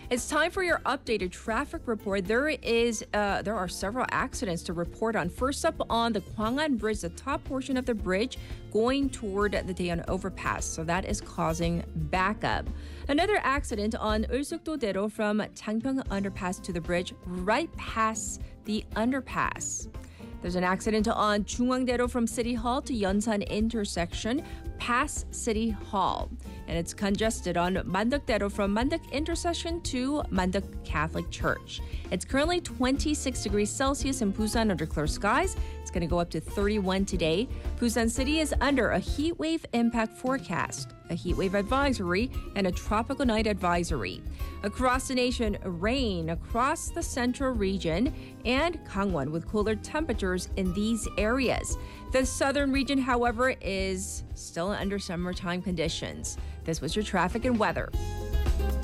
It's time for your updated traffic report. There are several accidents to report on. First up on the Gwangan Bridge, the top portion of the bridge going toward the Daeyeon overpass. So that is causing backup. Another accident on Ulsuk-do-daedo from Changpyeong underpass to the bridge right past the underpass. There's an accident on Jungwang-daedo from City Hall to Yeonsan intersection past City Hall. And it's congested on Manduk-daedo from Manduk intersection to Manduk Catholic Church. It's currently 26 degrees Celsius in Busan under clear skies. It's going to go up to 31 today. Busan City is under a heat wave impact forecast, a heat wave advisory, and a tropical night advisory. Across the nation, rain across the central region and Gangwon with cooler temperatures in these areas. The southern region, however, is still under summertime conditions. This was your traffic and weather.